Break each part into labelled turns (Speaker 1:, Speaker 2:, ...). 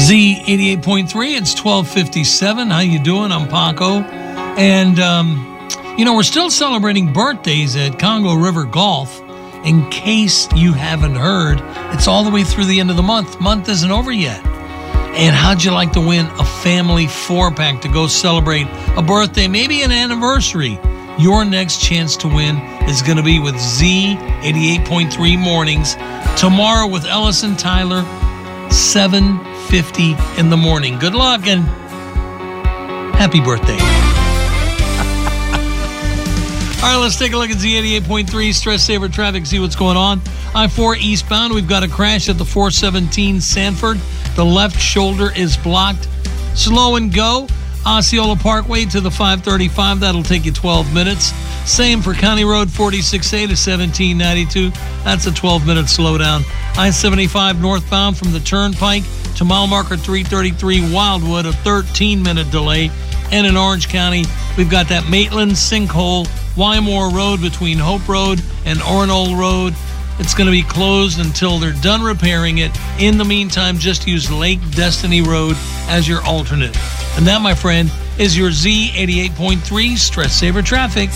Speaker 1: Z88.3, it's 12:57. How you doing? I'm Paco. And, we're still celebrating birthdays at Congo River Golf. In case you haven't heard, it's all the way through the end of the month. Month isn't over yet. And how'd you like to win a family 4-pack to go celebrate a birthday, maybe an anniversary? Your next chance to win is going to be with Z88.3 Mornings. Tomorrow with Ellis and Tyler, 7:50 in the morning. Good luck and happy birthday. All right, let's take a look at Z88.3 Stress Saver Traffic, see what's going on. I-4 eastbound, we've got a crash at the 417 Sanford. The left shoulder is blocked. Slow and go. Osceola Parkway to the 535. That'll take you 12 minutes. Same for County Road 46A to 1792. That's a 12-minute slowdown. I-75 northbound from the Turnpike to mile marker 333 Wildwood, a 13-minute delay. And in Orange County, we've got that Maitland sinkhole, Wymore Road between Hope Road and Orinold Road. It's going to be closed until they're done repairing it. In the meantime, just use Lake Destiny Road as your alternate. And that, my friend, is your Z88.3 Stress Saver Traffic.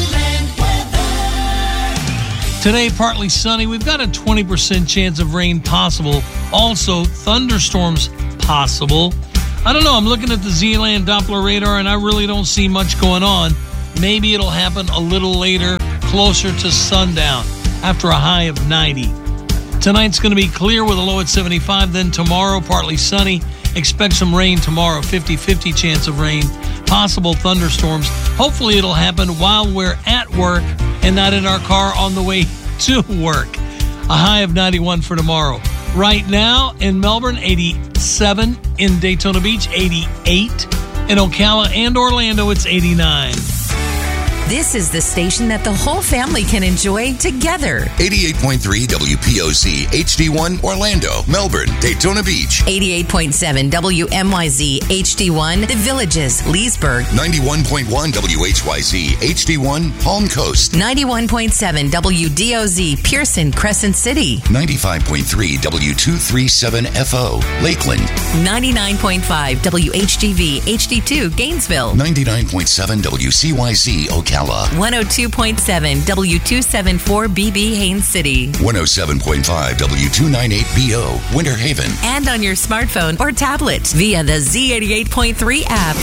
Speaker 1: Today, partly sunny. We've got a 20% chance of rain possible. Also, thunderstorms possible. I don't know. I'm looking at the Z-Land Doppler radar, and I really don't see much going on. Maybe it'll happen a little later, closer to sundown, after a high of 90. Tonight's going to be clear with a low at 75. Then tomorrow, partly sunny. Expect some rain tomorrow, 50-50 chance of rain. Possible thunderstorms. Hopefully it'll happen while we're at work and not in our car on the way to work. A high of 91 for tomorrow. Right now in Melbourne, 87. In Daytona Beach, 88. In Ocala and Orlando, it's 89.
Speaker 2: This is the station that the whole family can enjoy together.
Speaker 3: 88.3 WPOC HD1 Orlando, Melbourne, Daytona Beach.
Speaker 2: 88.7 WMYZ HD1 The Villages, Leesburg.
Speaker 3: 91.1 WHYZ HD1 Palm Coast.
Speaker 2: 91.7 WDOZ Pearson, Crescent City.
Speaker 3: 95.3 W237FO Lakeland.
Speaker 2: 99.5 WHGV HD2 Gainesville.
Speaker 3: 99.7 WCYZ Ocala.
Speaker 2: 102.7 W274BB Haines City.
Speaker 3: 107.5 W298BO Winter Haven.
Speaker 2: And on your smartphone or tablet via the Z88.3 app.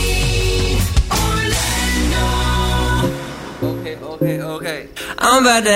Speaker 4: Z88.3 Orlando. Okay. I'm about to